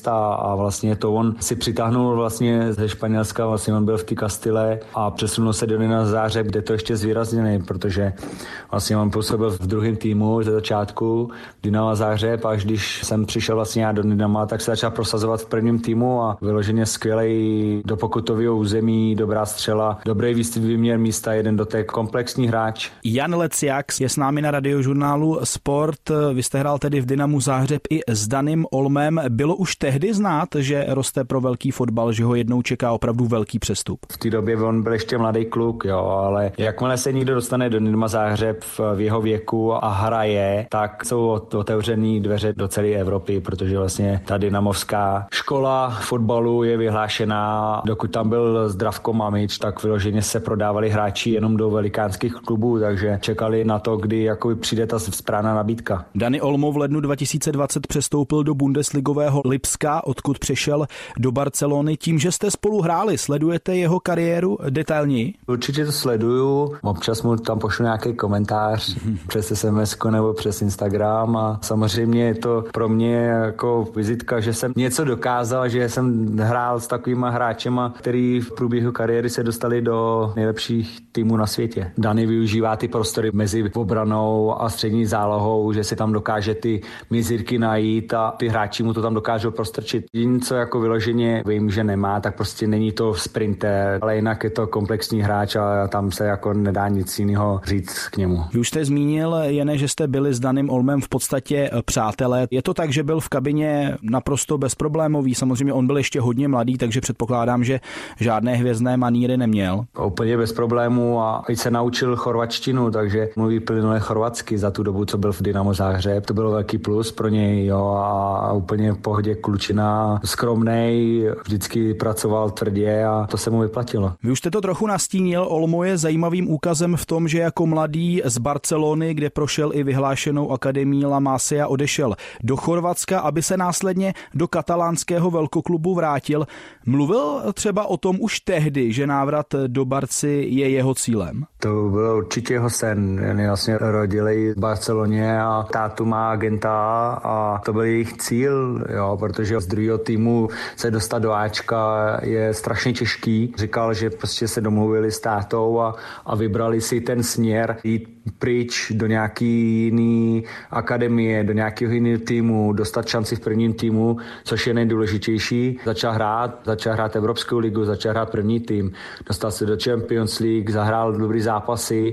hvězd a vlastně to on si přitáhnul vlastně ze Španělska, vlastně on byl v té Castile a přesunul se do Dynama Záhřeb, kde to ještě zvýrazněný, protože vlastně on působil v druhém týmu ze začátku Dynama Záhřeb a až když jsem přišel vlastně já do Dynama, tak se začal prosazovat v prvním týmu a vyloženě skvělej do pokutového území, dobrá střela, dobrý výměr místa, jeden dotek, komplexní hráč. Jan Leciaks je s námi na Radiožurnálu Sport. Vy jste hrál tedy v Dynamu Záhřeb i s Danim Olmem. Bylo už tehdy znát, že roste pro velký fotbal, že ho jednou čeká opravdu velký přestup? V té době on byl ještě mladý kluk, jo, ale jakmile se někdo dostane do Dynama Záhřeb v jeho věku a hraje, tak jsou otevřený dveře do celé Evropy, protože vlastně ta dynamovská škola fotbalu je vyhlášená. Dokud tam byl Zdravko Mamič, tak vyloženě se prodávali hráči jenom do velikánských klubů, takže čekali na to, kdy jakoby přijde ta správná nabídka. Dani Olmo v lednu 2020 přestoupil do bundesligového Lipska, odkud přešel do Barcelony. Tím, že jste spolu hráli, sledujete jeho kariéru detailněji? Určitě to sleduju. Občas mu tam pošlu nějaký komentář přes SMS nebo přes Instagram a samozřejmě je to pro mě jako vizitka, že jsem něco dokázal, že jsem hrál s takovýma hráčema, který v průběhu kariéry se dostali do nejlepších týmů na světě. Dani využívá ty prostory mezi obranou a střední zálohou, že si tam dokáže ty mizírky najít a ty hráči mu to tam dokážou prostrčit. Něco jako vyloženě vím, že nemá, tak prostě není to sprinter, ale jinak je to komplexní hráč a tam se jako nedá nic jiného říct k němu. Vy už jste zmínil, Jene, že jste byli s Danem Olmem v podstatě přátelé. Je to tak, že byl v kabině naprosto bezproblémový? Samozřejmě on byl ještě hodně mladý, takže předpokládám, že žádné hvězdné maníry neměl. Úplně bez problémů a i se naučil chorvačtinu, takže mluví plynule chorvatsky za tu dobu, co byl v Dynamo Záhřeb. To bylo velký plus pro něj, jo, a úplně v pohodě klučina, skromnej, vždycky pracoval tvrdě a to se mu vyplatilo. Vy už jste to trochu nastínil, Olmo je zajímavým úkazem v tom, že jako mladý z Barcelony, kde prošel i vyhlášenou akademii La Masia, odešel do Chorvatska, aby se následně do katalánského velkoklubu vrátil. Mluvil třeba o tom už tehdy, že návrat do Barcy je jeho cílem? To byl určitě jeho sen. Oni vlastně rodili v Barceloně a tátu má agenta a to byl jejich cíl, jo, protože z druhého týmu se dostat do Ačka je strašně těžký. Říkal, že prostě se domluvili s tátou a vybrali si ten směr jít pryč do nějaký jiný akademie, do nějakého jiného týmu, dostat šanci v prvním týmu, což je nejdůležitější. Začal hrát Evropskou ligu, začal hrát první tým, dostal se do Champions League, zahrál dobrý zápasy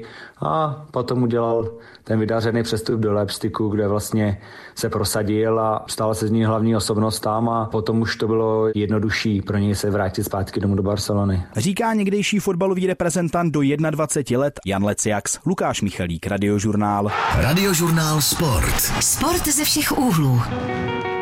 a potom udělal ten vydařený přestup do Leipzigu, kde vlastně se prosadil a stala se z ní hlavní osobnost tam a potom už to bylo jednodušší pro něj se vrátit zpátky domů do Barcelony. Říká někdejší fotbalový reprezentant do 21 let Jan Leciaks. Lukáš Michalík, Radiožurnál. Radiožurnál Sport. Sport ze všech úhlů.